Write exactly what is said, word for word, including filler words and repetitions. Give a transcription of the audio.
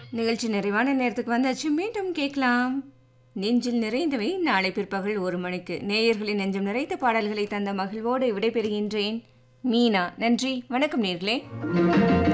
நிகழ்ச்சி நிறைவான நேரத்துக்கு வந்தாச்சு. மீண்டும் கேட்கலாம். நெஞ்சில் நிறைந்தவை நாளை பிற்பகல் ஒரு மணிக்கு. நேயர்களின் நெஞ்சம் நிறைந்த பாடல்களை தந்த மகிழ்வோடு விடைபெறுகின்றேன். மீனா. நன்றி, வணக்கம் நேயர்களே.